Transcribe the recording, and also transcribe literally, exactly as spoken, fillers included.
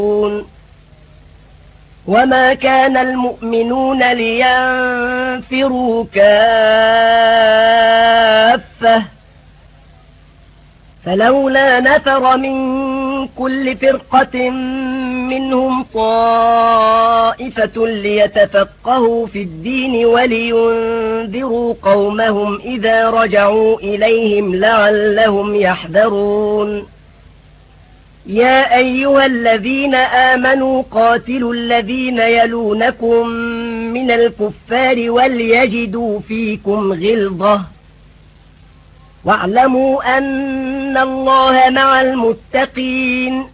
وما كان المؤمنون لينفروا كافة فلولا نفر من كل فرقة منهم طائفة ليتفقهوا في الدين ولينذروا قومهم إذا رجعوا إليهم لعلهم يحذرون يا أيها الذين آمنوا قاتلوا الذين يلونكم من الكفار وليجدوا فيكم غلظة واعلموا أن الله مع المتقين